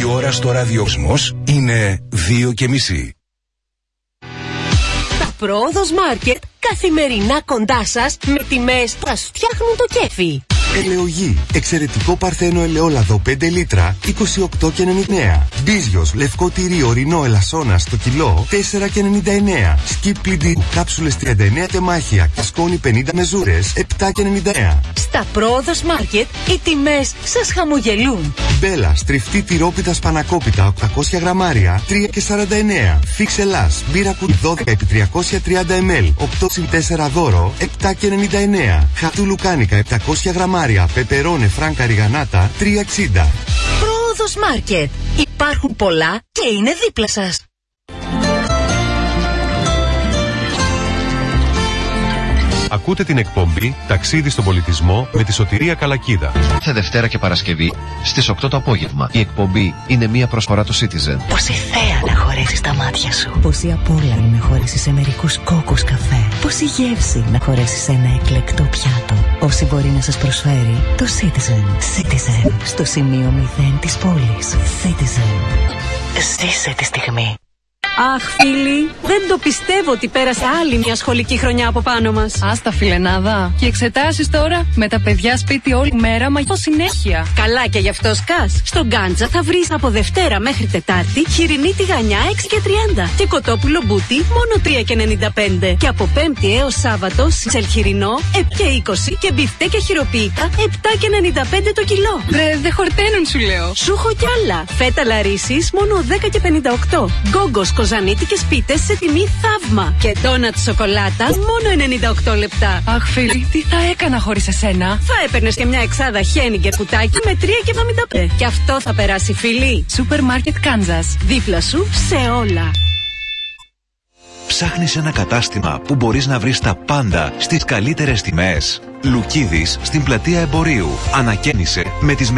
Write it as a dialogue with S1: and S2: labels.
S1: ώρα στο ραδιόσμος είναι 2:30.
S2: Τα Πρόοδος Μάρκετ καθημερινά κοντά σας με τιμές που σας φτιάχνουν το κέφι.
S3: Ελαιογή. Εξαιρετικό παρθένο ελαιόλαδο 5 λίτρα 28,99. Μπίζιος λευκό τυρί ορεινό ελασσόνα στο κιλό 4,99. Σκι πλυντή κάψουλες 39 τεμάχια και σκόνη 50 μεζούρες 7,99.
S2: Στα Πρόοδος Μάρκετ οι τιμές σας χαμογελούν.
S3: Μπέλα στριφτή τυρόπιτα σπανακόπιτα 800 γραμμάρια 3,49. Φίξ Ελλάς μπύρα κουτ 12 επί 330 ml 8/4 δώρο 7,99. Χατού λουκάνικα 700 γραμμάρια πεπερώνε φράνκα ριγανάτα 3,60.
S2: Πρόοδος Μάρκετ. Υπάρχουν πολλά και είναι δίπλα σας.
S4: Ακούτε την εκπομπή «Ταξίδι στον πολιτισμό» με τη Σωτηρία Καλακίδα.
S5: Κάθε Δευτέρα και Παρασκευή στις 8 το απόγευμα. Η εκπομπή είναι μια προσφορά του Citizen.
S6: Πόση θέα να χωρέσεις τα μάτια σου. Πόση απόλαυση να χωρέσεις σε μερικούς κόκκους καφέ. Πόση γεύση να χωρέσεις σε ένα εκλεκτό πιάτο. Όση μπορεί να σας προσφέρει το Citizen. Citizen. Στο σημείο 0 της πόλης. Citizen. Ζήσε τη στιγμή.
S7: Αχ, φίλοι, δεν το πιστεύω ότι πέρασε άλλη μια σχολική χρονιά από πάνω μας.
S8: Άστα, φιλενάδα. Και εξετάσεις τώρα με τα παιδιά σπίτι όλη μέρα, μα συνέχεια.
S7: Καλά, και γι' αυτό σκάς. Στον Γκάντζα θα βρεις από Δευτέρα μέχρι Τετάρτη χοιρινή τηγανιά 6,30 και κοτόπουλο μπούτι μόνο 3,95. Και από Πέμπτη έως Σάββατο σελχοιρινό 7,20 και μπιφτέκια χειροποίητα 7,95 το κιλό.
S8: Δεν χορταίνουν, σου λέω.
S7: Σου έχω κι άλλα. Φέτα λαρίσεις μόνο 10,58. Γκόγκος κοζανίτικες πίτες σε τιμή θαύμα. Και ντόνατ σοκολάτα μόνο 98 λεπτά.
S8: Αχ, φίλοι, τι θα έκανα χωρίς εσένα.
S7: Θα έπαιρνες και μια εξάδα Χένιγκερ κουτάκι με 3,75. Και αυτό θα περάσει, φίλοι.
S8: Σούπερ Μάρκετ Κάνζας.
S7: Δίπλα σου σε όλα.
S9: Ψάχνεις ένα κατάστημα που μπορείς να βρεις τα πάντα στις καλύτερες τιμές. Λουκίδης στην πλατεία Εμπορίου. Ανακαίνισε με τις